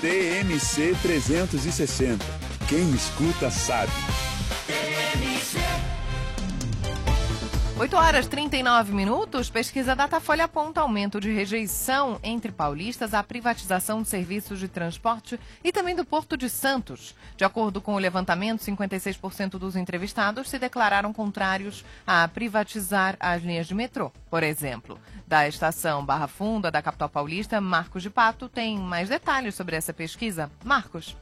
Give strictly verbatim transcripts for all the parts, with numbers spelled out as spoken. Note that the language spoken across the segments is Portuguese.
T M C trezentos e sessenta. Quem escuta sabe. oito horas e trinta e nove minutos, pesquisa Datafolha aponta aumento de rejeição entre paulistas à privatização de serviços de transporte e também do Porto de Santos. De acordo com o levantamento, cinquenta e seis por cento dos entrevistados se declararam contrários a privatizar as linhas de metrô. Por exemplo, da estação Barra Funda da capital paulista, Marcos de Pato tem mais detalhes sobre essa pesquisa. Marcos.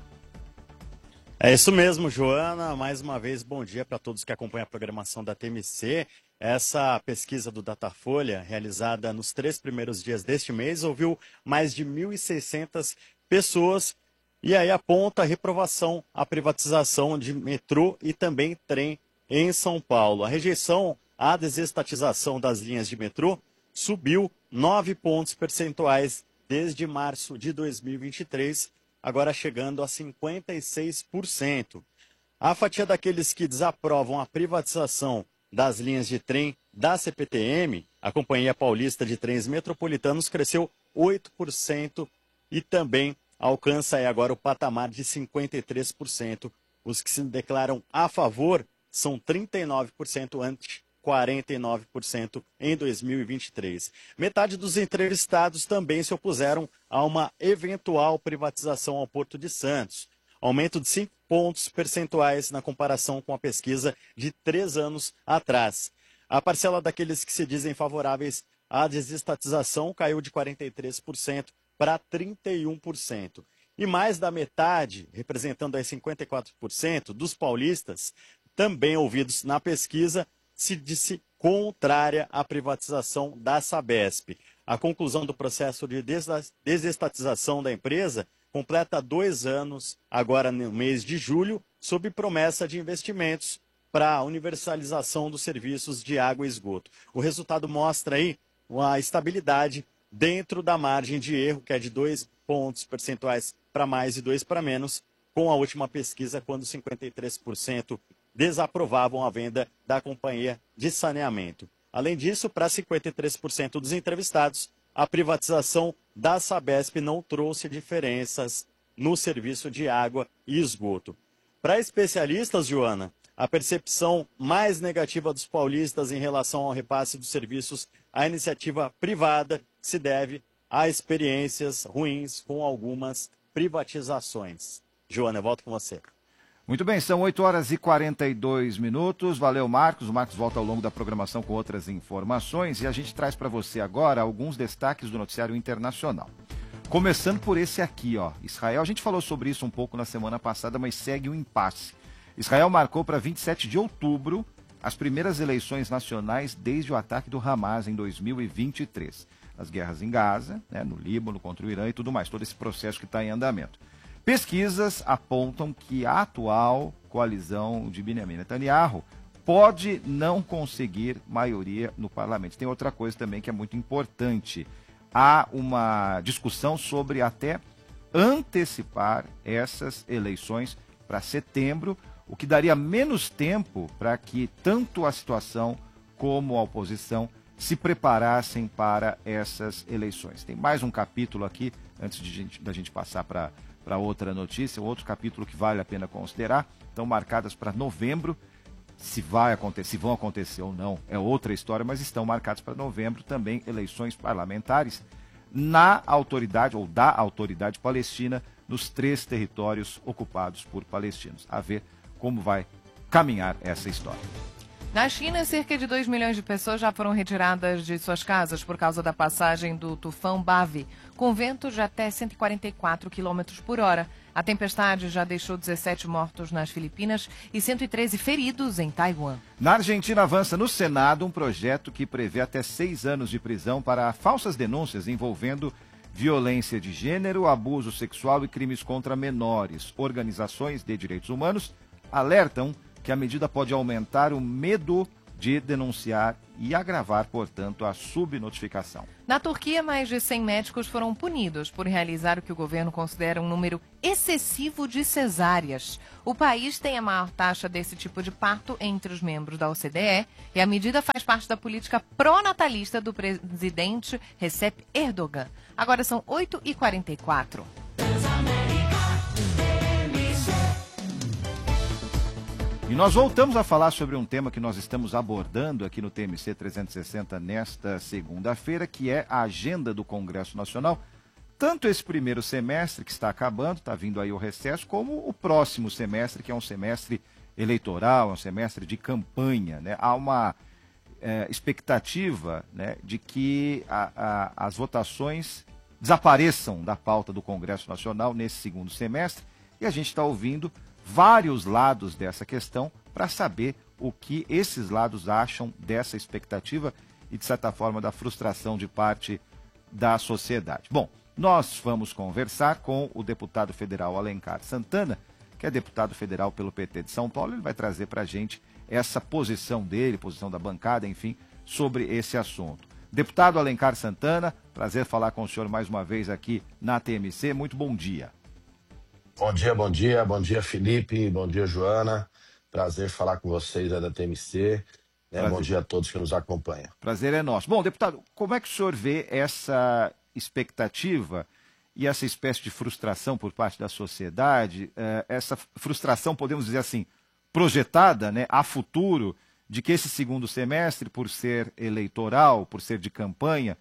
É isso mesmo, Joana. Mais uma vez, bom dia para todos que acompanham a programação da T M C. Essa pesquisa do Datafolha, realizada nos três primeiros dias deste mês, ouviu mais de mil e seiscentas pessoas e aí aponta a reprovação à privatização de metrô e também trem em São Paulo. A rejeição à desestatização das linhas de metrô subiu nove pontos percentuais desde março de dois mil e vinte e três, agora chegando a cinquenta e seis por cento. A fatia daqueles que desaprovam a privatização das linhas de trem da C P T M, a Companhia Paulista de Trens Metropolitanos, cresceu oito por cento e também alcança aí agora o patamar de cinquenta e três por cento. Os que se declaram a favor são trinta e nove por cento ante quarenta e nove por cento em dois mil e vinte e três. Metade dos entrevistados também se opuseram a uma eventual privatização ao Porto de Santos. Aumento de cinco pontos percentuais na comparação com a pesquisa de três anos atrás. A parcela daqueles que se dizem favoráveis à desestatização caiu de quarenta e três por cento para trinta e um por cento. E mais da metade, representando aí cinquenta e quatro por cento dos paulistas, também ouvidos na pesquisa, se disse contrária à privatização da Sabesp. A conclusão do processo de desestatização da empresa completa dois anos, agora no mês de julho, sob promessa de investimentos para a universalização dos serviços de água e esgoto. O resultado mostra aí uma estabilidade dentro da margem de erro, que é de dois pontos percentuais para mais e dois para menos, com a última pesquisa, quando cinquenta e três por cento desaprovavam a venda da companhia de saneamento. Além disso, para cinquenta e três por cento dos entrevistados, a privatização da Sabesp não trouxe diferenças no serviço de água e esgoto. Para especialistas, Joana, a percepção mais negativa dos paulistas em relação ao repasse dos serviços à iniciativa privada se deve a experiências ruins com algumas privatizações. Joana, eu volto com você. Muito bem, são oito horas e quarenta e dois minutos. Valeu, Marcos. O Marcos volta ao longo da programação com outras informações e a gente traz para você agora alguns destaques do noticiário internacional. Começando por esse aqui, ó. Israel, a gente falou sobre isso um pouco na semana passada, mas segue o impasse. Israel marcou para vinte e sete de outubro as primeiras eleições nacionais desde o ataque do Hamas em dois mil e vinte e três. As guerras em Gaza, né, no Líbano, contra o Irã e tudo mais, todo esse processo que está em andamento. Pesquisas apontam que a atual coalizão de Benjamin Netanyahu pode não conseguir maioria no parlamento. Tem outra coisa também que é muito importante. Há uma discussão sobre até antecipar essas eleições para setembro, o que daria menos tempo para que tanto a situação como a oposição se preparassem para essas eleições. Tem mais um capítulo aqui, antes de gente, da gente passar para... para outra notícia, outro capítulo que vale a pena considerar, estão marcadas para novembro, se vai acontecer, se vão acontecer ou não, é outra história, mas estão marcadas para novembro também eleições parlamentares na autoridade, ou da autoridade palestina, nos três territórios ocupados por palestinos. A ver como vai caminhar essa história. Na China, cerca de dois milhões de pessoas já foram retiradas de suas casas por causa da passagem do tufão Bavi, com vento de até cento e quarenta e quatro quilômetros por hora. A tempestade já deixou dezessete mortos nas Filipinas e cento e treze feridos em Taiwan. Na Argentina, avança no Senado um projeto que prevê até seis anos de prisão para falsas denúncias envolvendo violência de gênero, abuso sexual e crimes contra menores. Organizações de direitos humanos alertam que a medida pode aumentar o medo de denunciar e agravar, portanto, a subnotificação. Na Turquia, mais de cem médicos foram punidos por realizar o que o governo considera um número excessivo de cesáreas. O país tem a maior taxa desse tipo de parto entre os membros da O C D E e a medida faz parte da política pró-natalista do presidente Recep Erdogan. Agora são oito e quarenta e quatro. E nós voltamos a falar sobre um tema que nós estamos abordando aqui no T M C trezentos e sessenta nesta segunda-feira, que é a agenda do Congresso Nacional. Tanto esse primeiro semestre, que está acabando, está vindo aí o recesso, como o próximo semestre, que é um semestre eleitoral, é um semestre de campanha, né? Há uma é, expectativa, né, de que a, a, as votações desapareçam da pauta do Congresso Nacional nesse segundo semestre, e a gente está ouvindo vários lados dessa questão para saber o que esses lados acham dessa expectativa e, de certa forma, da frustração de parte da sociedade. Bom, nós vamos conversar com o deputado federal Alencar Santana, que é deputado federal pelo P T de São Paulo. Ele vai trazer para a gente essa posição dele, posição da bancada, enfim, sobre esse assunto. Deputado Alencar Santana, prazer falar com o senhor mais uma vez aqui na T M C. Muito bom dia. Bom dia, bom dia, bom dia Felipe, bom dia Joana, prazer falar com vocês aí da T M C, né? Bom dia a todos que nos acompanham. Prazer é nosso. Bom, deputado, como é que o senhor vê essa expectativa e essa espécie de frustração por parte da sociedade, essa frustração, podemos dizer assim, projetada, né, a futuro, de que esse segundo semestre, por ser eleitoral, por ser de campanha,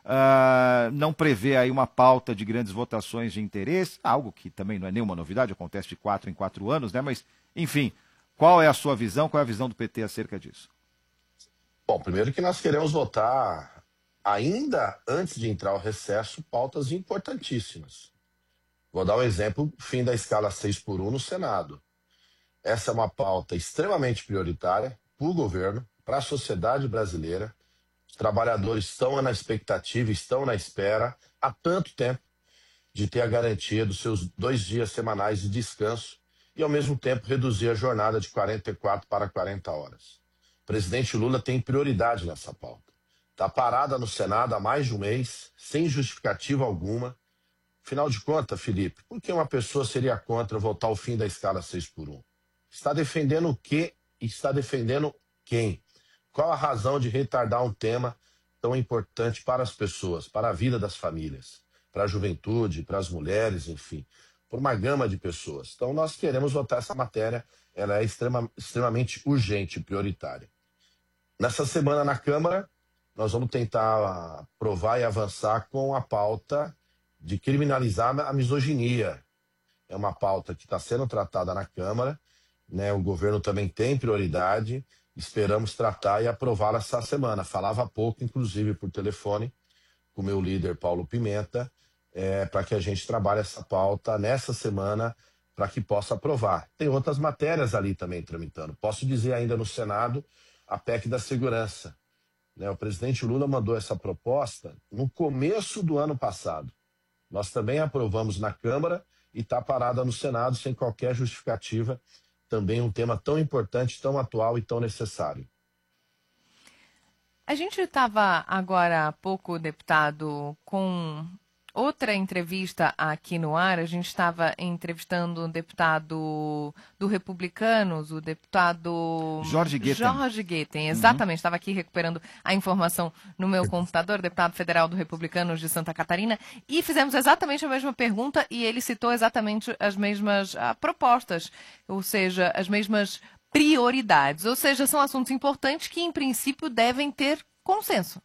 Uh, não prevê aí uma pauta de grandes votações de interesse, algo que também não é nenhuma novidade, acontece de quatro em quatro anos, né? Mas, enfim, qual é a sua visão, qual é a visão do P T acerca disso? Bom, primeiro que nós queremos votar, ainda antes de entrar o recesso, pautas importantíssimas. Vou dar um exemplo, fim da escala seis por um no Senado. Essa é uma pauta extremamente prioritária para o governo, para a sociedade brasileira. Os trabalhadores estão na expectativa, estão na espera há tanto tempo de ter a garantia dos seus dois dias semanais de descanso e, ao mesmo tempo, reduzir a jornada de quarenta e quatro para quarenta horas. O presidente Lula tem prioridade nessa pauta. Está parada no Senado há mais de um mês, sem justificativa alguma. Afinal de contas, Felipe, por que uma pessoa seria contra votar o fim da escala seis por um? Está defendendo o quê e está defendendo quem? Qual a razão de retardar um tema tão importante para as pessoas, para a vida das famílias, para a juventude, para as mulheres, enfim, por uma gama de pessoas? Então, nós queremos votar essa matéria, ela é extrema, extremamente urgente e prioritária. Nessa semana na Câmara, nós vamos tentar aprovar e avançar com a pauta de criminalizar a misoginia. É uma pauta que está sendo tratada na Câmara, né? O governo também tem prioridade. Esperamos tratar e aprovar essa semana. Falava há pouco, inclusive, por telefone, com o meu líder, Paulo Pimenta, é, para que a gente trabalhe essa pauta nessa semana para que possa aprovar. Tem outras matérias ali também tramitando. Posso dizer ainda no Senado, a P E C da Segurança. Né? O presidente Lula mandou essa proposta no começo do ano passado. Nós também aprovamos na Câmara e está parada no Senado sem qualquer justificativa. Também um tema tão importante, tão atual e tão necessário. A gente estava agora há pouco, deputado, com outra entrevista aqui no ar. A gente estava entrevistando um deputado do Republicanos, o deputado Jorge Guetem. Jorge Guetem, exatamente. Estava uhum. aqui recuperando a informação no meu computador, deputado federal do Republicanos de Santa Catarina, e fizemos exatamente a mesma pergunta e ele citou exatamente as mesmas ah, propostas, ou seja, as mesmas prioridades. Ou seja, são assuntos importantes que, em princípio, devem ter consenso.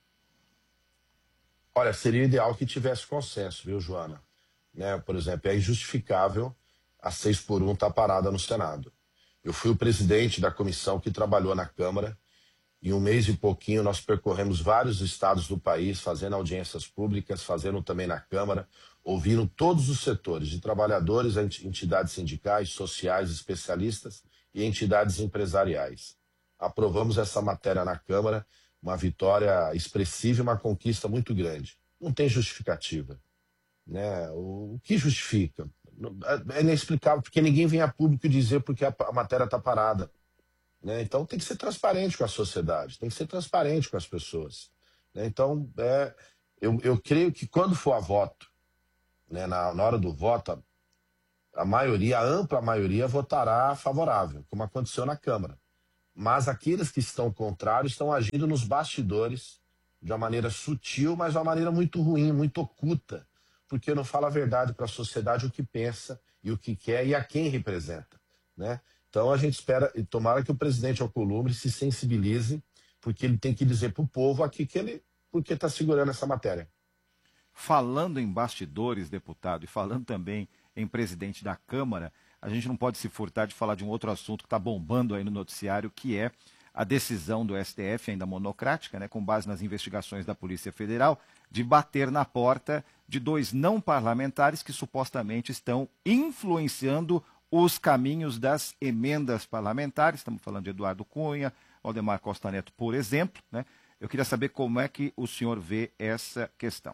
Olha, seria ideal que tivesse consenso, viu, Joana? Né? Por exemplo, é injustificável a seis por um estar parada no Senado. Eu fui o presidente da comissão que trabalhou na Câmara. Em um mês e pouquinho nós percorremos vários estados do país, fazendo audiências públicas, fazendo também na Câmara, ouvindo todos os setores, de trabalhadores, entidades sindicais, sociais, especialistas e entidades empresariais. Aprovamos essa matéria na Câmara, uma vitória expressiva e uma conquista muito grande. Não tem justificativa. Né? O que justifica? É inexplicável, porque ninguém vem a público dizer porque a matéria está parada. Né? Então tem que ser transparente com a sociedade, tem que ser transparente com as pessoas. Né? Então, é, eu, eu creio que quando for a voto, né, na, na hora do voto, a, a maioria, a ampla maioria, votará favorável, como aconteceu na Câmara. Mas aqueles que estão contrários estão agindo nos bastidores de uma maneira sutil, mas de uma maneira muito ruim, muito oculta, porque não fala a verdade para a sociedade, o que pensa e o que quer e a quem representa. Né? Então a gente espera, e tomara que o presidente Alcolumbre se sensibilize, porque ele tem que dizer para o povo aqui que ele, porque está segurando essa matéria. Falando em bastidores, deputado, e falando também em presidente da Câmara, a gente não pode se furtar de falar de um outro assunto que está bombando aí no noticiário, que é a decisão do S T F, ainda monocrática, né, com base nas investigações da Polícia Federal, de bater na porta de dois não parlamentares que supostamente estão influenciando os caminhos das emendas parlamentares. Estamos falando de Eduardo Cunha, Valdemar Costa Neto, por exemplo, né? Eu queria saber como é que o senhor vê essa questão.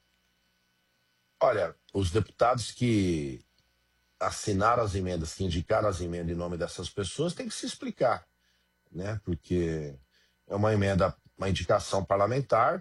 Olha, os deputados que assinaram as emendas, que indicaram as emendas em nome dessas pessoas, têm que se explicar, né? Porque é uma emenda, uma indicação parlamentar,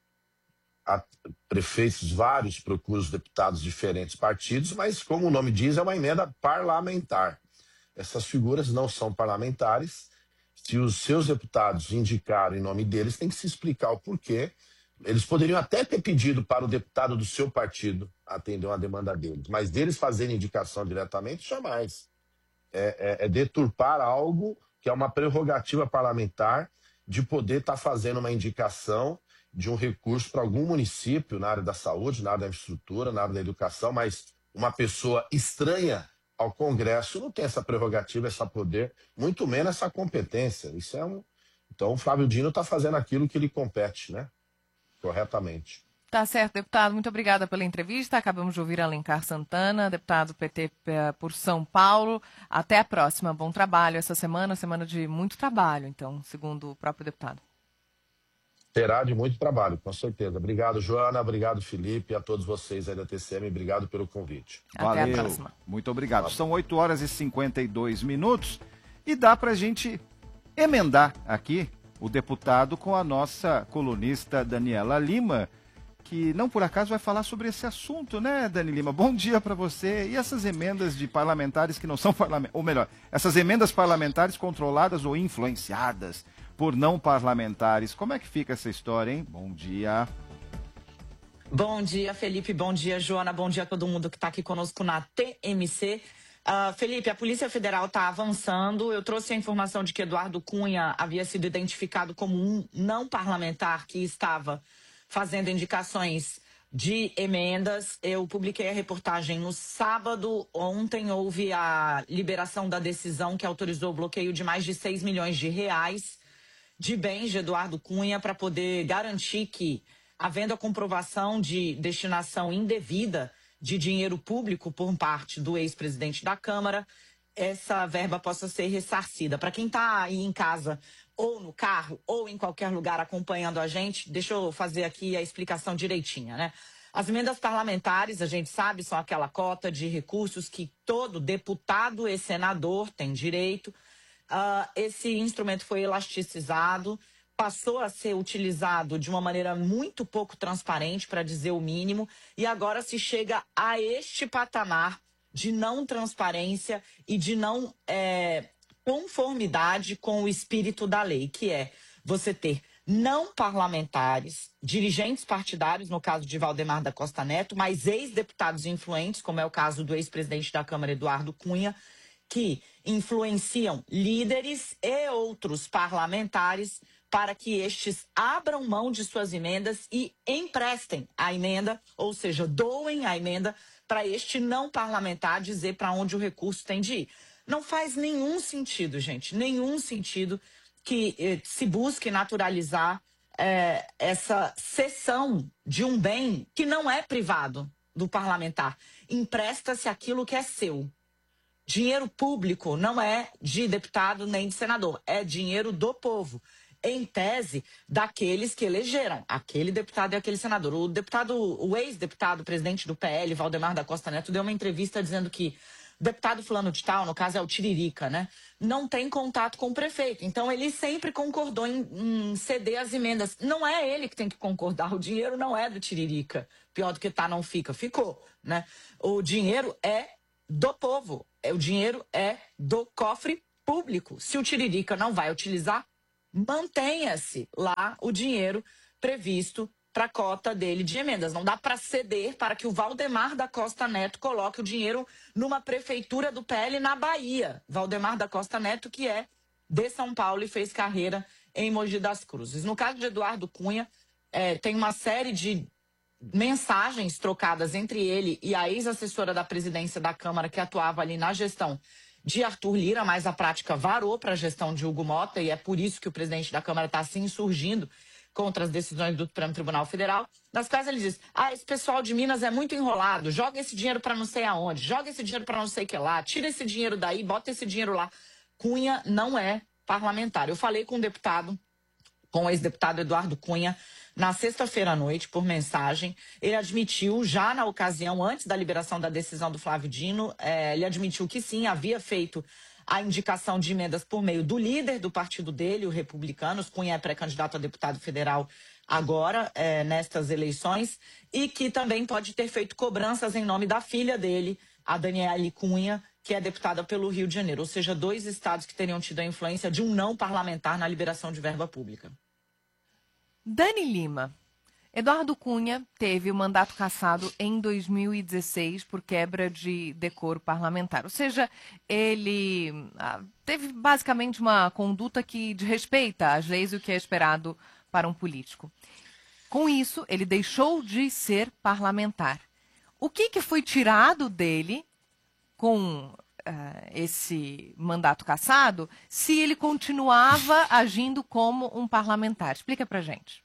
a prefeitos vários procuram os deputados de diferentes partidos, mas como o nome diz, é uma emenda parlamentar. Essas figuras não são parlamentares. Se os seus deputados indicaram em nome deles, tem que se explicar o porquê. Eles poderiam até ter pedido para o deputado do seu partido atender uma demanda deles, mas deles fazerem indicação diretamente, jamais. É, é, é deturpar algo que é uma prerrogativa parlamentar de poder estar fazendo uma indicação de um recurso para algum município na área da saúde, na área da infraestrutura, na área da educação, mas uma pessoa estranha ao Congresso não tem essa prerrogativa, esse poder, muito menos essa competência. Isso é um... Então o Flávio Dino está fazendo aquilo que lhe compete, né? Corretamente. Tá certo, deputado. Muito obrigada pela entrevista. Acabamos de ouvir Alencar Santana, deputado P T por São Paulo. Até a próxima. Bom trabalho essa semana, semana de muito trabalho, então, segundo o próprio deputado. Terá de muito trabalho, com certeza. Obrigado, Joana. Obrigado, Felipe. E a todos vocês aí da T C M. Obrigado pelo convite. Até Valeu. a próxima. Muito obrigado. São oito horas e cinquenta e dois minutos e dá para a gente emendar aqui o deputado com a nossa colunista Daniela Lima, que não por acaso vai falar sobre esse assunto, né, Dani Lima? Bom dia para você. E essas emendas de parlamentares que não são parlamentares, ou melhor, essas emendas parlamentares controladas ou influenciadas por não parlamentares, como é que fica essa história, hein? Bom dia. Bom dia, Felipe. Bom dia, Joana. Bom dia a todo mundo que está aqui conosco na T M C. Uh, Felipe, a Polícia Federal está avançando. Eu trouxe a informação de que Eduardo Cunha havia sido identificado como um não parlamentar que estava fazendo indicações de emendas. Eu publiquei a reportagem no sábado. Ontem houve a liberação da decisão que autorizou o bloqueio de mais de seis milhões de reais de bens de Eduardo Cunha para poder garantir que, havendo a comprovação de destinação indevida de dinheiro público por parte do ex-presidente da Câmara, essa verba possa ser ressarcida. Para quem está aí em casa, ou no carro, ou em qualquer lugar acompanhando a gente, deixa eu fazer aqui a explicação direitinha, né? As emendas parlamentares, a gente sabe, são aquela cota de recursos que todo deputado e senador tem direito. Uh, esse instrumento foi elasticizado, passou a ser utilizado de uma maneira muito pouco transparente, para dizer o mínimo, e agora se chega a este patamar de não transparência e de não é, conformidade com o espírito da lei, que é você ter não parlamentares, dirigentes partidários, no caso de Valdemar da Costa Neto, mas ex-deputados influentes, como é o caso do ex-presidente da Câmara, Eduardo Cunha, que influenciam líderes e outros parlamentares para que estes abram mão de suas emendas e emprestem a emenda, ou seja, doem a emenda para este não parlamentar dizer para onde o recurso tem de ir. Não faz nenhum sentido, gente, nenhum sentido que eh, se busque naturalizar eh, essa cessão de um bem que não é privado do parlamentar. Empresta-se aquilo que é seu. Dinheiro público não é de deputado nem de senador, é dinheiro do povo. Em tese, daqueles que elegeram aquele deputado e aquele senador. O deputado, o ex-deputado, presidente do P L, Valdemar da Costa Neto, deu uma entrevista dizendo que o deputado fulano de tal, no caso é o Tiririca, né, não tem contato com o prefeito. Então ele sempre concordou em, em ceder as emendas. Não é ele que tem que concordar, o dinheiro não é do Tiririca. Pior do que tá, não fica. Ficou, né? O dinheiro é do povo. O dinheiro é do cofre público. Se o Tiririca não vai utilizar, mantenha-se lá o dinheiro previsto para a cota dele de emendas. Não dá para ceder para que o Valdemar da Costa Neto coloque o dinheiro numa prefeitura do P L na Bahia. Valdemar da Costa Neto, que é de São Paulo e fez carreira em Mogi das Cruzes. No caso de Eduardo Cunha, é, tem uma série de mensagens trocadas entre ele e a ex-assessora da presidência da Câmara, que atuava ali na gestão de Arthur Lira, mas a prática varou para a gestão de Hugo Mota, e é por isso que o presidente da Câmara está se insurgindo contra as decisões do Supremo Tribunal Federal, nas quais ele diz: ah, esse pessoal de Minas é muito enrolado, joga esse dinheiro para não sei aonde, joga esse dinheiro para não sei o que lá, tira esse dinheiro daí, bota esse dinheiro lá. Cunha não é parlamentar. Eu falei com o deputado, com o ex-deputado Eduardo Cunha, na sexta-feira à noite, por mensagem. Ele admitiu, já na ocasião, antes da liberação da decisão do Flávio Dino, é, ele admitiu que sim, havia feito a indicação de emendas por meio do líder do partido dele, o Republicanos. Cunha é pré-candidato a deputado federal agora, é, nestas eleições, e que também pode ter feito cobranças em nome da filha dele, a Daniele Cunha, que é deputada pelo Rio de Janeiro. Ou seja, dois estados que teriam tido a influência de um não parlamentar na liberação de verba pública. Dani Lima. Eduardo Cunha teve o mandato cassado em dois mil e dezesseis por quebra de decoro parlamentar. Ou seja, ele ah, teve basicamente uma conduta que desrespeita as leis e o que é esperado para um político. Com isso, ele deixou de ser parlamentar. O que, que foi tirado dele com uh, esse mandato cassado, se ele continuava agindo como um parlamentar? Explica pra gente.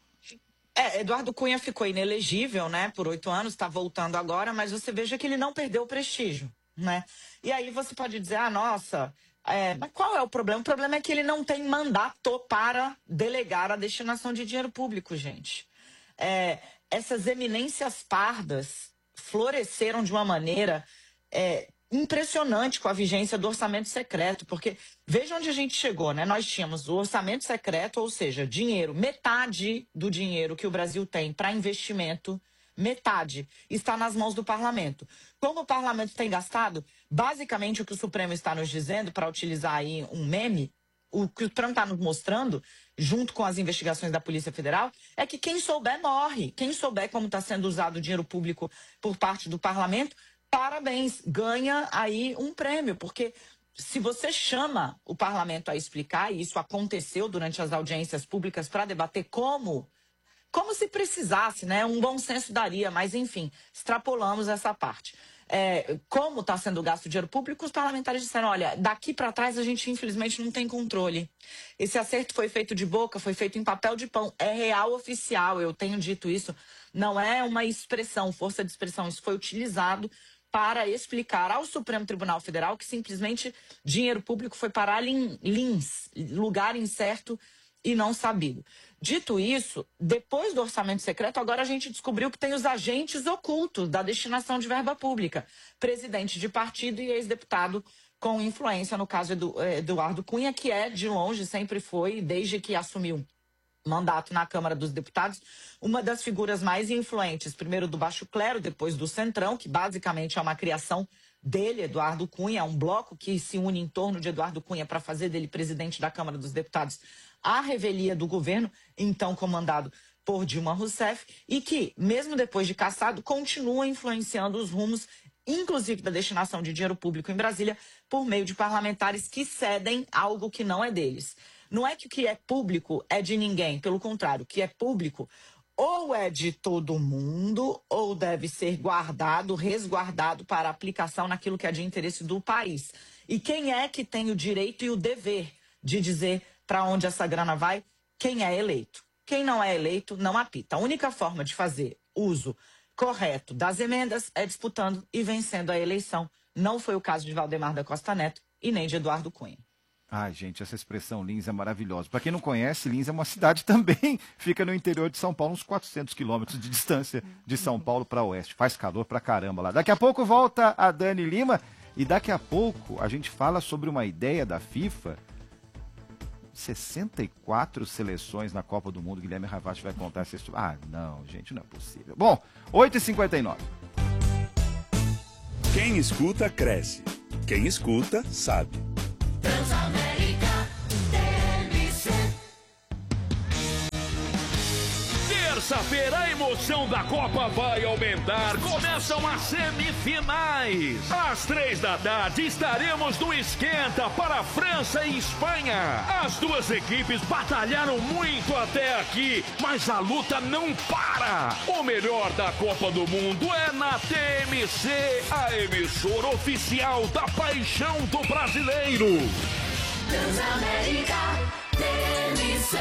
É, Eduardo Cunha ficou inelegível, né, por oito anos, está voltando agora, mas você veja que ele não perdeu o prestígio, né? E aí você pode dizer, ah, nossa, é, mas qual é o problema? O problema é que ele não tem mandato para delegar a destinação de dinheiro público, gente. É, essas eminências pardas floresceram de uma maneira é, impressionante com a vigência do orçamento secreto, porque veja onde a gente chegou, né? Nós tínhamos o orçamento secreto, ou seja, dinheiro, metade do dinheiro que o Brasil tem para investimento, metade está nas mãos do parlamento. Como o parlamento tem gastado, basicamente o que o Supremo está nos dizendo, para utilizar aí um meme, o que o Supremo está nos mostrando, junto com as investigações da Polícia Federal, é que quem souber morre. Quem souber como está sendo usado o dinheiro público por parte do parlamento, parabéns, ganha aí um prêmio, porque se você chama o parlamento a explicar, e isso aconteceu durante as audiências públicas para debater como, como se precisasse, né? Um bom senso daria, mas enfim, extrapolamos essa parte. É, como está sendo gasto o dinheiro público, os parlamentares disseram, olha, daqui para trás a gente infelizmente não tem controle. Esse acerto foi feito de boca, foi feito em papel de pão, é real oficial, eu tenho dito isso, não é uma expressão, força de expressão, isso foi utilizado para explicar ao Supremo Tribunal Federal que simplesmente dinheiro público foi parar em Lins, lugar incerto e não sabido. Dito isso, depois do orçamento secreto, agora a gente descobriu que tem os agentes ocultos da destinação de verba pública. Presidente de partido e ex-deputado com influência, no caso do Eduardo Cunha, que é, de longe, sempre foi, desde que assumiu mandato na Câmara dos Deputados, uma das figuras mais influentes, primeiro do Baixo Clero, depois do Centrão, que basicamente é uma criação dele, Eduardo Cunha, é um bloco que se une em torno de Eduardo Cunha para fazer dele presidente da Câmara dos Deputados, a revelia do governo, então comandado por Dilma Rousseff, e que, mesmo depois de cassado, continua influenciando os rumos, inclusive da destinação de dinheiro público em Brasília, por meio de parlamentares que cedem algo que não é deles. Não é que o que é público é de ninguém, pelo contrário, o que é público ou é de todo mundo ou deve ser guardado, resguardado para aplicação naquilo que é de interesse do país. E quem é que tem o direito e o dever de dizer para onde essa grana vai? Quem é eleito. Quem não é eleito não apita. A única forma de fazer uso correto das emendas é disputando e vencendo a eleição. Não foi o caso de Valdemar da Costa Neto e nem de Eduardo Cunha. Ai, gente, essa expressão Lins é maravilhosa. Para quem não conhece, Lins é uma cidade também, fica no interior de São Paulo, uns quatrocentos quilômetros de distância de São Paulo para oeste. Faz calor pra caramba lá. Daqui a pouco volta a Dani Lima e daqui a pouco a gente fala sobre uma ideia da FIFA. sessenta e quatro seleções na Copa do Mundo. Guilherme Ravati vai contar essa história. Ah, não, gente, não é possível. Bom, oito e cinquenta e nove. Quem escuta, cresce. Quem escuta, sabe. terça-feira a emoção da Copa vai aumentar. Começam as semifinais. Às três da tarde estaremos no Esquenta para a França e Espanha. As duas equipes batalharam muito até aqui, mas a luta não para. O melhor da Copa do Mundo é na T M C, a emissora oficial da paixão do brasileiro. Transamérica, T M C.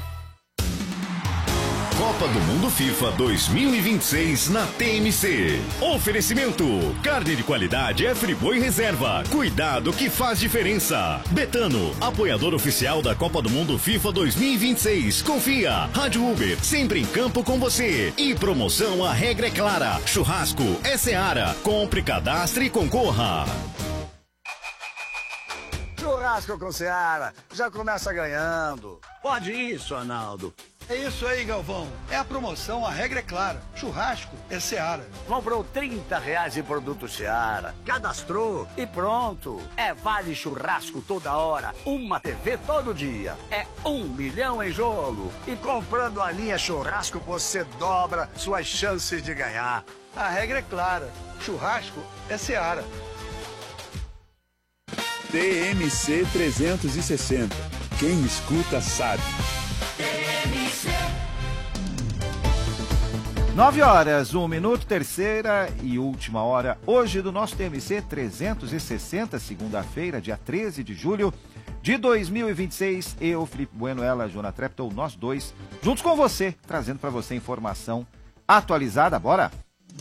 Copa do Mundo FIFA dois mil e vinte e seis na T M C. Oferecimento: carne de qualidade é Friboi Reserva. Cuidado que faz diferença. Betano, apoiador oficial da Copa do Mundo FIFA dois mil e vinte e seis. Confia. Rádio Uber, sempre em campo com você. E promoção, a regra é clara. Churrasco é Seara. Compre, cadastre e concorra. Churrasco com Seara já começa ganhando. Pode isso, Arnaldo. É isso aí, Galvão. É a promoção, a regra é clara. Churrasco é Seara. Comprou trinta reais em produto Seara, cadastrou e pronto. É vale churrasco toda hora, uma T V todo dia. É um milhão em jogo. E comprando a linha churrasco, você dobra suas chances de ganhar. A regra é clara. Churrasco é Seara. T M C trezentos e sessenta. Quem escuta sabe. Nove horas, um minuto, terceira e última hora, hoje do nosso T M C trezentos e sessenta, segunda-feira, dia treze de julho de dois mil e vinte e seis. Eu, Felipe Bueno, ela, Joana Treptow, nós dois, juntos com você, trazendo para você informação atualizada. Bora!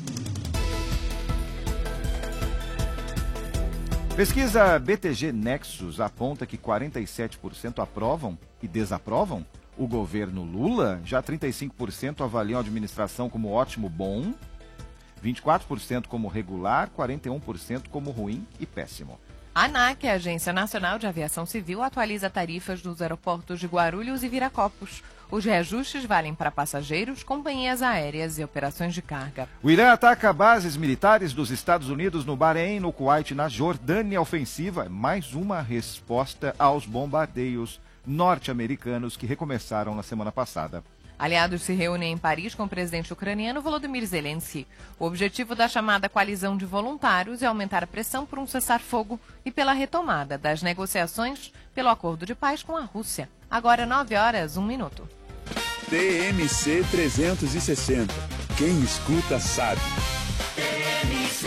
Pesquisa B T G Nexus aponta que quarenta e sete por cento aprovam e desaprovam o governo Lula, já trinta e cinco por cento avaliam a administração como ótimo, bom, vinte e quatro por cento como regular, quarenta e um por cento como ruim e péssimo. A ANAC, a Agência Nacional de Aviação Civil, atualiza tarifas dos aeroportos de Guarulhos e Viracopos. Os reajustes valem para passageiros, companhias aéreas e operações de carga. O Irã ataca bases militares dos Estados Unidos no Bahrein, no Kuwait e na Jordânia. Ofensiva é mais uma resposta aos bombardeios norte-americanos que recomeçaram na semana passada. Aliados se reúnem em Paris com o presidente ucraniano Volodymyr Zelensky. O objetivo da chamada coalizão de voluntários é aumentar a pressão por um cessar-fogo e pela retomada das negociações pelo acordo de paz com a Rússia. Agora nove horas, um minuto. T M C trezentos e sessenta. Quem escuta sabe. T M C.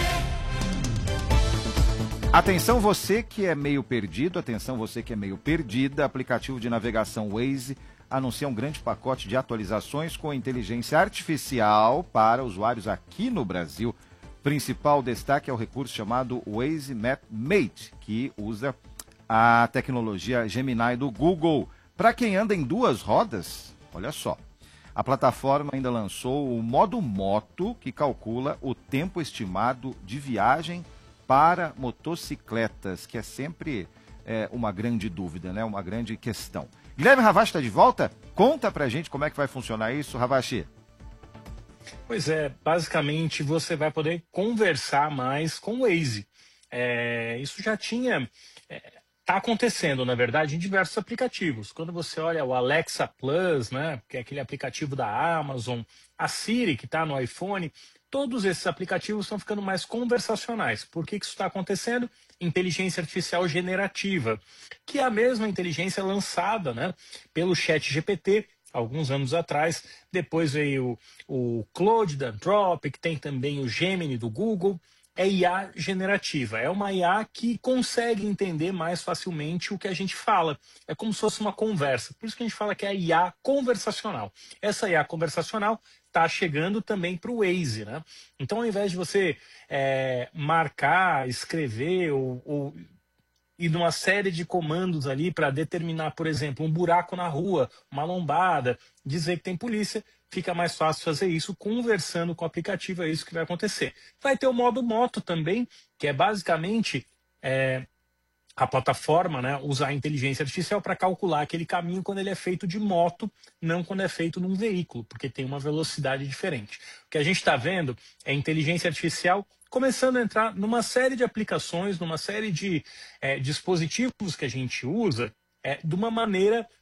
Atenção você que é meio perdido, atenção você que é meio perdida. Aplicativo de navegação Waze anuncia um grande pacote de atualizações com inteligência artificial para usuários aqui no Brasil. Principal destaque é o recurso chamado Waze Map Mate, que usa a tecnologia Gemini do Google. Para quem anda em duas rodas, olha só, a plataforma ainda lançou o modo moto, que calcula o tempo estimado de viagem para motocicletas, que é sempre é, uma grande dúvida, né? Uma grande questão. Guilherme Ravache está de volta? Conta pra gente como é que vai funcionar isso, Ravache. Pois é, basicamente você vai poder conversar mais com o Waze. É, isso já tinha... É, tá acontecendo, na verdade, em diversos aplicativos. Quando você olha o Alexa Plus, né, que é aquele aplicativo da Amazon, a Siri, que está no iPhone, todos esses aplicativos estão ficando mais conversacionais. Por que que isso está acontecendo? Inteligência artificial generativa, que é a mesma inteligência lançada, né, pelo ChatGPT alguns anos atrás. Depois veio o, o Claude da Anthropic, tem também o Gemini do Google. É I A generativa, é uma I A que consegue entender mais facilmente o que a gente fala. É como se fosse uma conversa, por isso que a gente fala que é a I A conversacional. Essa I A conversacional está chegando também para o Waze, né? Então, ao invés de você é, marcar, escrever ou, ou ir numa série de comandos ali para determinar, por exemplo, um buraco na rua, uma lombada, dizer que tem polícia, fica mais fácil fazer isso conversando com o aplicativo, é isso que vai acontecer. Vai ter o modo moto também, que é basicamente é, a plataforma, né, usar a inteligência artificial para calcular aquele caminho quando ele é feito de moto, não quando é feito num veículo, porque tem uma velocidade diferente. O que a gente está vendo é inteligência artificial começando a entrar numa série de aplicações, numa série de é, dispositivos que a gente usa, é, de uma maneira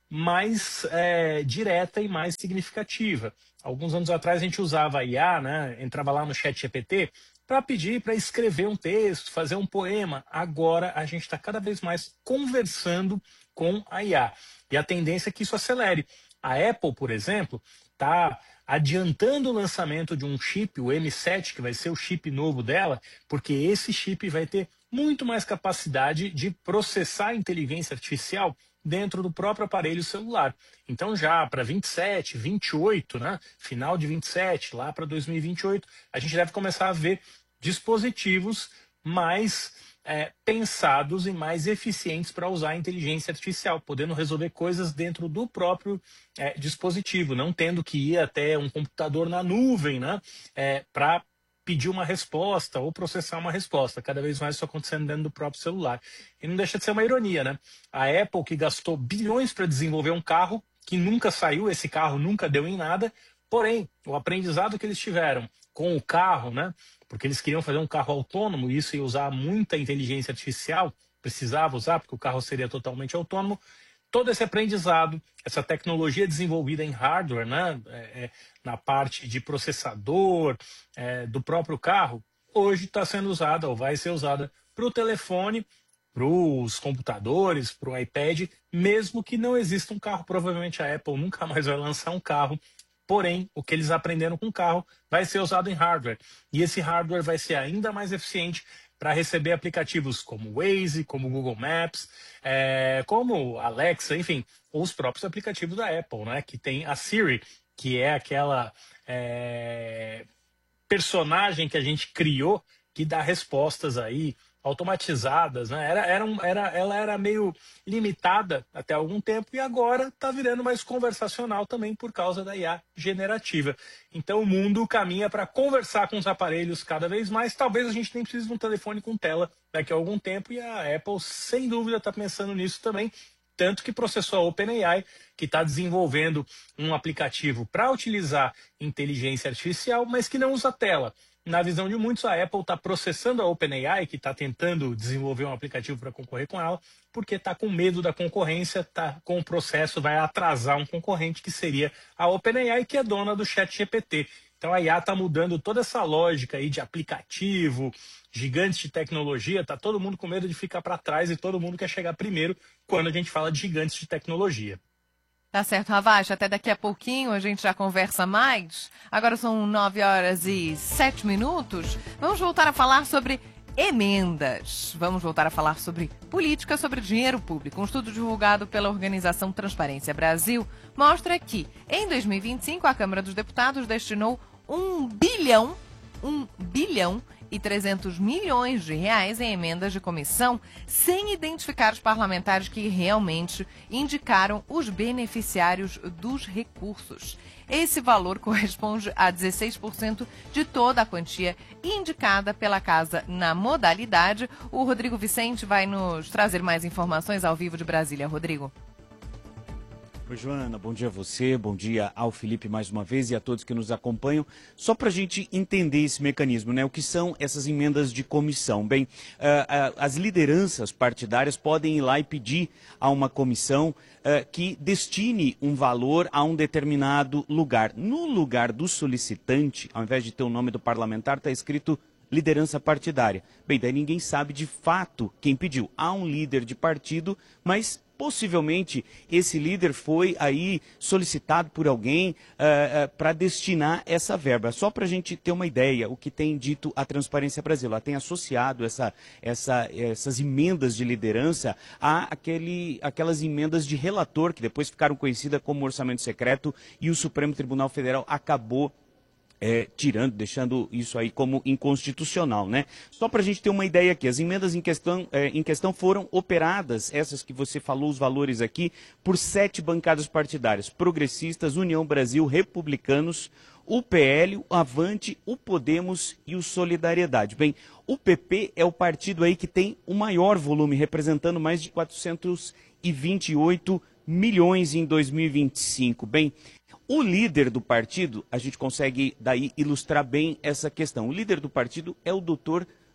mais é, direta e mais significativa. Alguns anos atrás a gente usava a I A, né? Entrava lá no chat G P T para pedir para escrever um texto, fazer um poema. Agora a gente está cada vez mais conversando com a I A. E a tendência é que isso acelere. A Apple, por exemplo, está adiantando o lançamento de um chip, o M sete, que vai ser o chip novo dela, porque esse chip vai ter muito mais capacidade de processar a inteligência artificial dentro do próprio aparelho celular. Então já para vinte e sete, vinte e oito, né, final de vinte e sete, lá para dois mil e vinte e oito, a gente deve começar a ver dispositivos mais é, pensados e mais eficientes para usar a inteligência artificial, podendo resolver coisas dentro do próprio é, dispositivo, não tendo que ir até um computador na nuvem, né, é, para pedir uma resposta ou processar uma resposta. Cada vez mais isso acontecendo dentro do próprio celular. E não deixa de ser uma ironia, né? A Apple, que gastou bilhões para desenvolver um carro que nunca saiu, esse carro nunca deu em nada, porém, o aprendizado que eles tiveram com o carro, né? Porque eles queriam fazer um carro autônomo, e isso ia usar muita inteligência artificial, precisava usar, porque o carro seria totalmente autônomo. Todo esse aprendizado, essa tecnologia desenvolvida em hardware, né, é, é, na parte de processador é, do próprio carro, hoje está sendo usada ou vai ser usada para o telefone, para os computadores, para o iPad, mesmo que não exista um carro. Provavelmente a Apple nunca mais vai lançar um carro, porém, o que eles aprenderam com o carro vai ser usado em hardware. E esse hardware vai ser ainda mais eficiente para receber aplicativos como Waze, como Google Maps, é, como Alexa, enfim, os próprios aplicativos da Apple, né? Que tem a Siri, que é aquela é, personagem que a gente criou que dá respostas aí automatizadas, né? Era, era, um, era, ela era meio limitada até algum tempo e agora está virando mais conversacional também por causa da I A generativa. Então o mundo caminha para conversar com os aparelhos cada vez mais. Talvez a gente nem precise de um telefone com tela daqui a algum tempo, e a Apple sem dúvida está pensando nisso também. Tanto que processou a OpenAI, que está desenvolvendo um aplicativo para utilizar inteligência artificial, mas que não usa tela. Na visão de muitos, a Apple está processando a OpenAI, que está tentando desenvolver um aplicativo para concorrer com ela, porque está com medo da concorrência, está com o processo, vai atrasar um concorrente, que seria a OpenAI, que é dona do chat G P T. Então a I A está mudando toda essa lógica aí de aplicativo, gigantes de tecnologia, está todo mundo com medo de ficar para trás e todo mundo quer chegar primeiro quando a gente fala de gigantes de tecnologia. Tá certo, Ravaz, até daqui a pouquinho a gente já conversa mais. Agora são nove horas e sete minutos. Vamos voltar a falar sobre emendas. Vamos voltar a falar sobre política, sobre dinheiro público. Um estudo divulgado pela organização Transparência Brasil mostra que, em dois mil e vinte e cinco, a Câmara dos Deputados destinou um bilhão, um bilhão e trezentos milhões de reais em emendas de comissão, sem identificar os parlamentares que realmente indicaram os beneficiários dos recursos. Esse valor corresponde a dezesseis por cento de toda a quantia indicada pela casa na modalidade. O Rodrigo Vicente vai nos trazer mais informações ao vivo de Brasília. Rodrigo. Oi, Joana, bom dia a você, bom dia ao Felipe mais uma vez e a todos que nos acompanham. Só para a gente entender esse mecanismo, né? O que são essas emendas de comissão? Bem, uh, uh, as lideranças partidárias podem ir lá e pedir a uma comissão uh, que destine um valor a um determinado lugar. No lugar do solicitante, ao invés de ter o nome do parlamentar, está escrito liderança partidária. Bem, daí ninguém sabe de fato quem pediu. Há um líder de partido, mas possivelmente esse líder foi aí solicitado por alguém uh, uh, para destinar essa verba. Só para a gente ter uma ideia, o que tem dito a Transparência Brasil, ela tem associado essa, essa, essas emendas de liderança a aquele, aquelas emendas de relator, que depois ficaram conhecidas como orçamento secreto, e o Supremo Tribunal Federal acabou É, tirando, deixando isso aí como inconstitucional, né? Só para a gente ter uma ideia aqui, as emendas em questão, é, em questão foram operadas, essas que você falou, os valores aqui, por sete bancadas partidárias: Progressistas, União Brasil, Republicanos, o P L, o Avante, o Podemos e o Solidariedade. Bem, o P P é o partido aí que tem o maior volume, representando mais de quatrocentos e vinte e oito milhões em dois mil e vinte e cinco. Bem, o líder do partido, a gente consegue daí ilustrar bem essa questão. O líder do partido é o doutor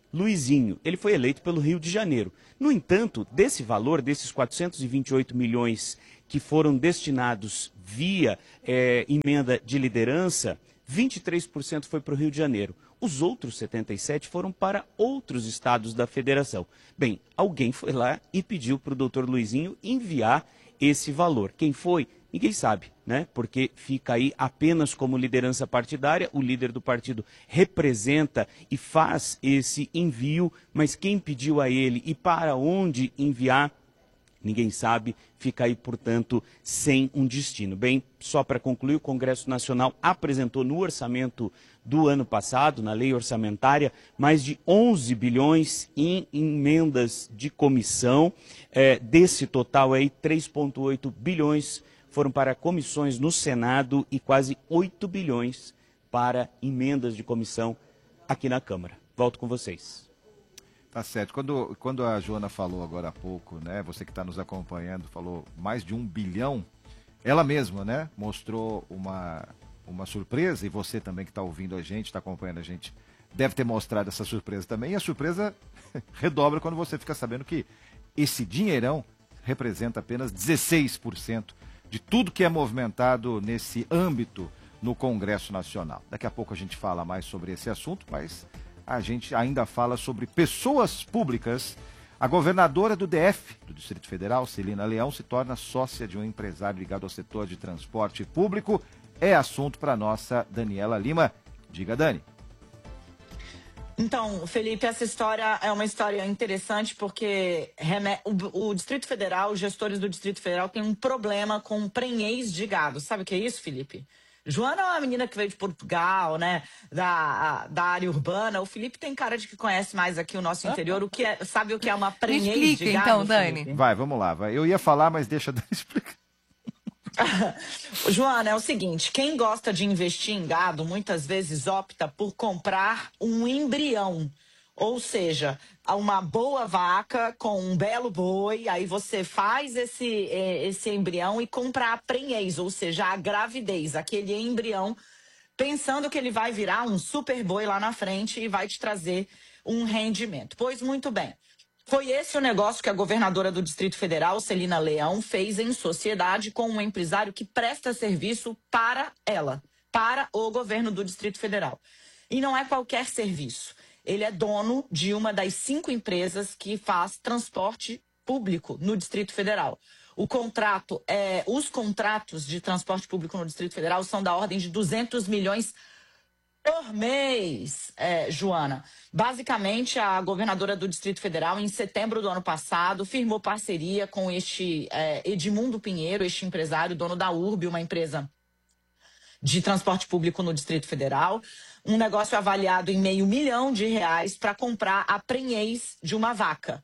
Luizinho. Ele foi eleito pelo Rio de Janeiro. No entanto, desse valor, desses quatrocentos e vinte e oito milhões que foram destinados via é, emenda de liderança, vinte e três por cento foi para o Rio de Janeiro. Os outros setenta e sete por cento foram para outros estados da federação. Bem, alguém foi lá e pediu para o doutor Luizinho enviar esse valor. Quem foi? Ninguém sabe, né? Porque fica aí apenas como liderança partidária, o líder do partido representa e faz esse envio, mas quem pediu a ele e para onde enviar, ninguém sabe, fica aí, portanto, sem um destino. Bem, só para concluir, o Congresso Nacional apresentou no orçamento do ano passado, na lei orçamentária, mais de onze bilhões em emendas de comissão. É, desse total aí, três vírgula oito bilhões foram para comissões no Senado e quase oito bilhões para emendas de comissão aqui na Câmara. Volto com vocês. Tá certo. Quando, quando a Joana falou agora há pouco, né, você que está nos acompanhando, falou mais de um bilhão, ela mesma, né, mostrou uma, uma surpresa, e você também que está ouvindo a gente, está acompanhando a gente, deve ter mostrado essa surpresa também, e a surpresa redobra quando você fica sabendo que esse dinheirão representa apenas dezesseis por cento de tudo que é movimentado nesse âmbito no Congresso Nacional. Daqui a pouco a gente fala mais sobre esse assunto, mas a gente ainda fala sobre pessoas públicas. A governadora do D F, do Distrito Federal, Celina Leão, se torna sócia de um empresário ligado ao setor de transporte público. É assunto para a nossa Daniela Lima. Diga, Dani. Então, Felipe, essa história é uma história interessante porque o, o Distrito Federal, os gestores do Distrito Federal têm um problema com prenhez de gado. Sabe o que é isso, Felipe? Joana é uma menina que veio de Portugal, né, da, da área urbana. O Felipe tem cara de que conhece mais aqui o nosso interior. O que é, sabe o que é uma prenhez de gado? Me explica, então, Dani. Felipe? Vai, vamos lá. Vai. Eu ia falar, mas deixa a Dani explicar. Joana, é o seguinte, quem gosta de investir em gado muitas vezes opta por comprar um embrião, ou seja, uma boa vaca com um belo boi, aí você faz esse, esse embrião e compra a prenhez, ou seja, a gravidez, aquele embrião, pensando que ele vai virar um super boi lá na frente e vai te trazer um rendimento. Pois muito bem. Foi esse o negócio que a governadora do Distrito Federal, Celina Leão, fez em sociedade com um empresário que presta serviço para ela, para o governo do Distrito Federal. E não é qualquer serviço. Ele é dono de uma das cinco empresas que faz transporte público no Distrito Federal. O contrato é, os contratos de transporte público no Distrito Federal são da ordem de duzentos milhões por mês, é, Joana. Basicamente, a governadora do Distrito Federal, em setembro do ano passado, firmou parceria com este é, Edmundo Pinheiro, este empresário, dono da U R B, uma empresa de transporte público no Distrito Federal. Um negócio avaliado em meio milhão de reais para comprar a prenhez de uma vaca.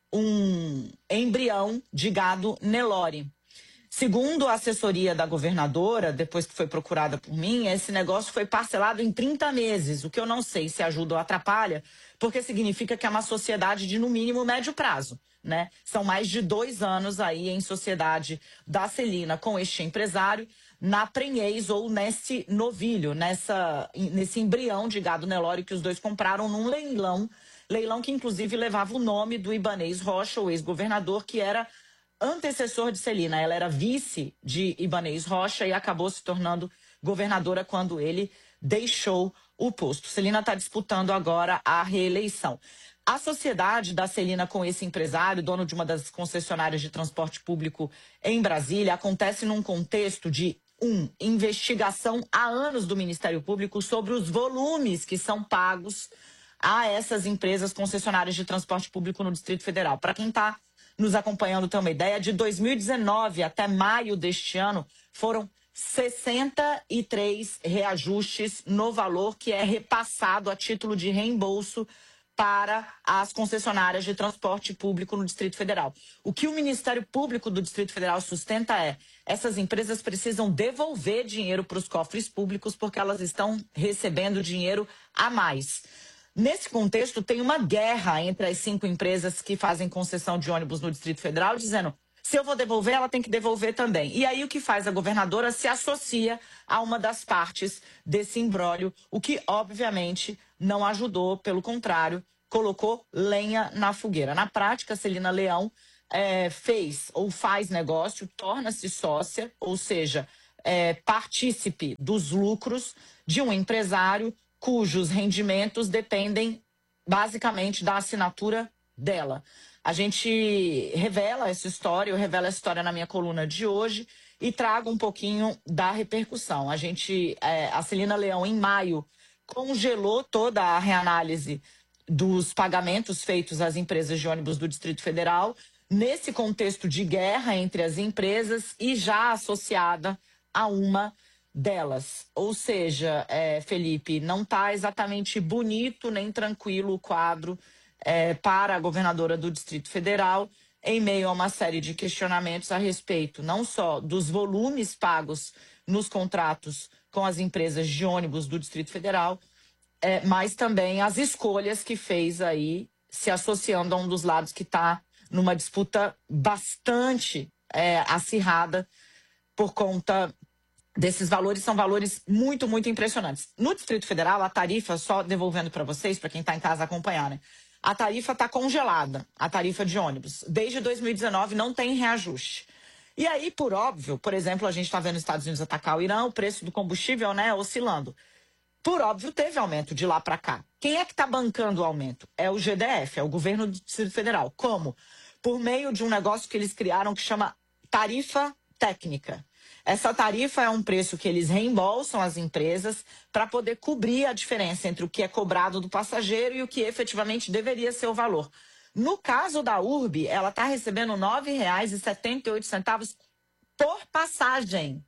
Um embrião de gado Nelore. Segundo a assessoria da governadora, depois que foi procurada por mim, esse negócio foi parcelado em trinta meses, o que eu não sei se ajuda ou atrapalha, porque significa que é uma sociedade de, no mínimo, médio prazo, né? São mais de dois anos aí em sociedade da Celina com este empresário, na prenhez ou nesse novilho, nessa, nesse embrião de gado Nelore que os dois compraram num leilão, leilão que inclusive levava o nome do Ibanez Rocha, o ex-governador, que era antecessor de Celina. Ela era vice de Ibanez Rocha e acabou se tornando governadora quando ele deixou o posto. Celina está disputando agora a reeleição. A sociedade da Celina com esse empresário, dono de uma das concessionárias de transporte público em Brasília, acontece num contexto de, um, investigação há anos do Ministério Público sobre os volumes que são pagos a essas empresas concessionárias de transporte público no Distrito Federal. Para quem está nos acompanhando ter uma ideia, de dois mil e dezenove até maio deste ano, foram sessenta e três reajustes no valor que é repassado a título de reembolso para as concessionárias de transporte público no Distrito Federal. O que o Ministério Público do Distrito Federal sustenta é: essas empresas precisam devolver dinheiro para os cofres públicos porque elas estão recebendo dinheiro a mais. Nesse contexto, tem uma guerra entre as cinco empresas que fazem concessão de ônibus no Distrito Federal, dizendo: se eu vou devolver, ela tem que devolver também. E aí o que faz a governadora? Se associa a uma das partes desse imbróglio, o que, obviamente, não ajudou, pelo contrário, colocou lenha na fogueira. Na prática, a Celina Leão é, fez ou faz negócio, torna-se sócia, ou seja, é, partícipe dos lucros de um empresário cujos rendimentos dependem basicamente da assinatura dela. A gente revela essa história, eu revelo essa história na minha coluna de hoje e trago um pouquinho da repercussão. A gente, é, a Celina Leão, em maio, congelou toda a reanálise dos pagamentos feitos às empresas de ônibus do Distrito Federal, nesse contexto de guerra entre as empresas e já associada a uma delas. Ou seja, é, Felipe, não está exatamente bonito nem tranquilo o quadro é, para a governadora do Distrito Federal, em meio a uma série de questionamentos a respeito não só dos volumes pagos nos contratos com as empresas de ônibus do Distrito Federal, é, mas também as escolhas que fez aí, se associando a um dos lados que está numa disputa bastante é, acirrada por conta desses valores. São valores muito, muito impressionantes. No Distrito Federal, a tarifa, só devolvendo para vocês, para quem está em casa acompanhar, né? A tarifa está congelada, a tarifa de ônibus. Desde dois mil e dezenove não tem reajuste. E aí, por óbvio, por exemplo, a gente está vendo os Estados Unidos atacar o Irã, o preço do combustível, né, oscilando. Por óbvio, teve aumento de lá para cá. Quem é que está bancando o aumento? É o G D F, é o governo do Distrito Federal. Como? Por meio de um negócio que eles criaram que chama tarifa técnica. Essa tarifa é um preço que eles reembolsam às empresas para poder cobrir a diferença entre o que é cobrado do passageiro e o que efetivamente deveria ser o valor. No caso da U R B, ela está recebendo nove reais e setenta e oito centavos por passagem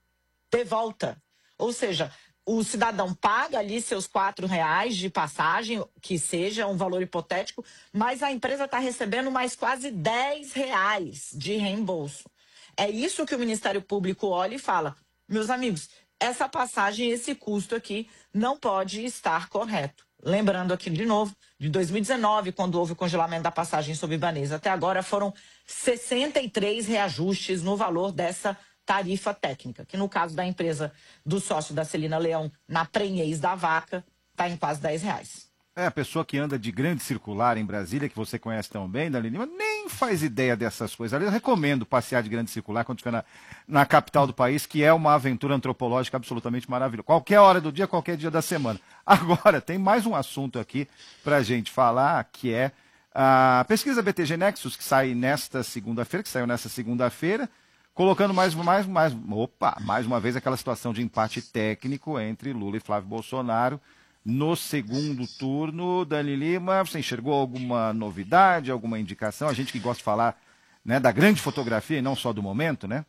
de volta. Ou seja, o cidadão paga ali seus quatro reais de passagem, que seja um valor hipotético, mas a empresa está recebendo mais quase dez reais de reembolso. É isso que o Ministério Público olha e fala: meus amigos, essa passagem, esse custo aqui não pode estar correto. Lembrando aqui de novo, de dois mil e dezenove, quando houve o congelamento da passagem sob Ibanez, até agora foram sessenta e três reajustes no valor dessa tarifa técnica, que no caso da empresa do sócio da Celina Leão, na prenhez da vaca, está em quase dez reais. É, a pessoa que anda de grande circular em Brasília, que você conhece tão bem, Dali Lima, nem faz ideia dessas coisas. Eu recomendo passear de grande circular quando estiver na, na capital do país, que é uma aventura antropológica absolutamente maravilhosa. Qualquer hora do dia, qualquer dia da semana. Agora, tem mais um assunto aqui para a gente falar, que é a pesquisa B T G Nexus, que sai nesta segunda-feira, que saiu nesta segunda-feira, colocando mais, mais, mais, opa, mais uma vez aquela situação de empate técnico entre Lula e Flávio Bolsonaro. No segundo turno, Dani Lima, você enxergou alguma novidade, alguma indicação? A gente que gosta de falar, né, da grande fotografia e não só do momento, né?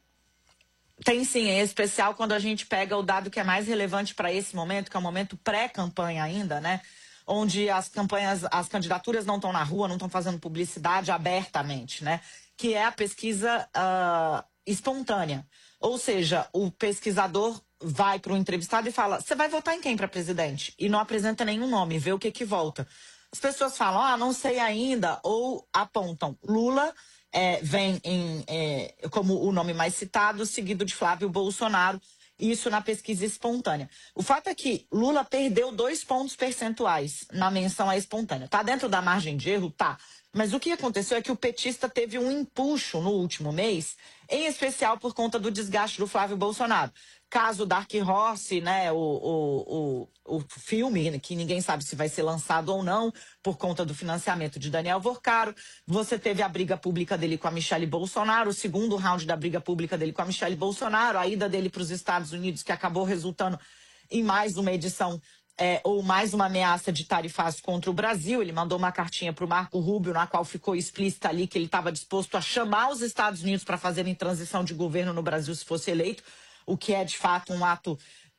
Tem sim, em especial quando a gente pega o dado que é mais relevante para esse momento, que é o momento pré-campanha ainda, né? Onde as campanhas, as candidaturas não estão na rua, não estão fazendo publicidade abertamente, né? Que é a pesquisa uh, espontânea. Ou seja, o pesquisador vai para o entrevistado e fala: você vai votar em quem para presidente? E não apresenta nenhum nome, vê o que que volta. As pessoas falam: ah, não sei ainda, ou apontam. Lula é, vem em, é, como o nome mais citado, seguido de Flávio Bolsonaro, isso na pesquisa espontânea. O fato é que Lula perdeu dois pontos percentuais na menção à espontânea. Tá dentro da margem de erro? Tá. Mas o que aconteceu é que o petista teve um empuxo no último mês, em especial por conta do desgaste do Flávio Bolsonaro. Caso Dark Horse, né, o, o, o, o filme, que ninguém sabe se vai ser lançado ou não, por conta do financiamento de Daniel Vorcaro. Você teve a briga pública dele com a Michelle Bolsonaro, o segundo round da briga pública dele com a Michelle Bolsonaro, a ida dele para os Estados Unidos, que acabou resultando em mais uma edição É, ou mais uma ameaça de tarifácio contra o Brasil. Ele mandou uma cartinha para o Marco Rubio, na qual ficou explícita ali que ele estava disposto a chamar os Estados Unidos para fazerem transição de governo no Brasil se fosse eleito, o que é, de fato, um ato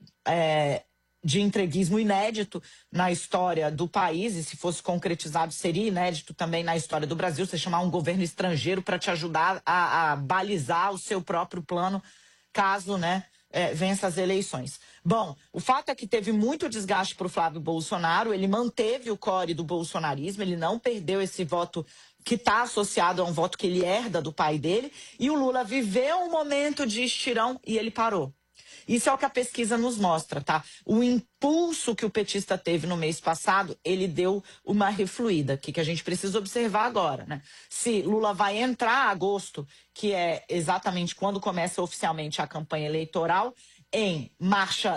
é, de entreguismo inédito na história do país, e se fosse concretizado seria inédito também na história do Brasil, você chamar um governo estrangeiro para te ajudar a, a balizar o seu próprio plano, caso, né, É, vença as eleições. Bom, o fato é que teve muito desgaste para o Flávio Bolsonaro, ele manteve o core do bolsonarismo, ele não perdeu esse voto que está associado a um voto que ele herda do pai dele, e o Lula viveu um momento de estirão e ele parou. Isso é o que a pesquisa nos mostra, tá? O impulso que o petista teve no mês passado, ele deu uma refluída, que, que a gente precisa observar agora, né? Se Lula vai entrar em agosto, que é exatamente quando começa oficialmente a campanha eleitoral, em marcha